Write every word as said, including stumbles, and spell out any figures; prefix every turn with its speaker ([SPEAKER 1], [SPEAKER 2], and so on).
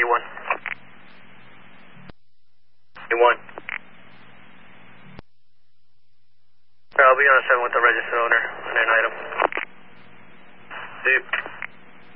[SPEAKER 1] one. one. I'll be on a seven with the registered owner on an item. Deep.